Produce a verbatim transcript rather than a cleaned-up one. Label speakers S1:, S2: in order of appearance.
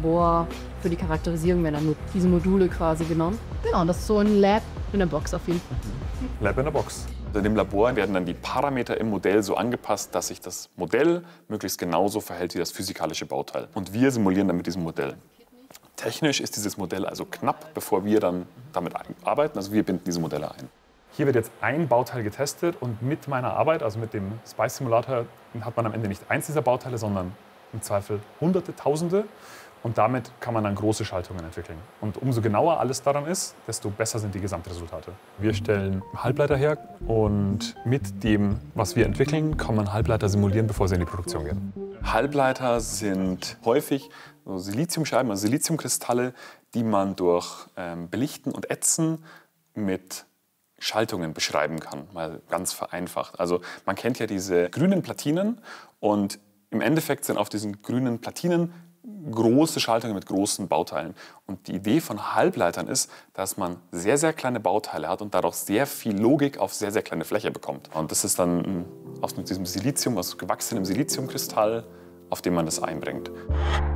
S1: Labor für die Charakterisierung werden dann diese Module quasi genommen. Genau, das ist so ein Lab in der Box auf jeden Fall.
S2: Lab in der Box.
S3: Also in dem Labor werden dann die Parameter im Modell so angepasst, dass sich das Modell möglichst genauso verhält wie das physikalische Bauteil. Und wir simulieren dann mit diesem Modell. Technisch ist dieses Modell also knapp, bevor wir dann damit arbeiten. Also wir binden diese Modelle ein.
S2: Hier wird jetzt ein Bauteil getestet und mit meiner Arbeit, also mit dem Spice Simulator, hat man am Ende nicht eins dieser Bauteile, sondern im Zweifel Hunderte, Tausende. Und damit kann man dann große Schaltungen entwickeln. Und umso genauer alles daran ist, desto besser sind die Gesamtresultate. Wir stellen Halbleiter her und mit dem, was wir entwickeln, kann man Halbleiter simulieren, bevor sie in die Produktion gehen.
S3: Halbleiter sind häufig so Siliziumscheiben, also Siliziumkristalle, die man durch ähm, Belichten und Ätzen mit Schaltungen beschreiben kann, mal ganz vereinfacht. Also man kennt ja diese grünen Platinen und im Endeffekt sind auf diesen grünen Platinen große Schaltungen mit großen Bauteilen. Und die Idee von Halbleitern ist, dass man sehr, sehr kleine Bauteile hat und dadurch sehr viel Logik auf sehr, sehr kleine Fläche bekommt. Und das ist dann aus diesem Silizium, aus gewachsenem Siliziumkristall, auf dem man das einbringt.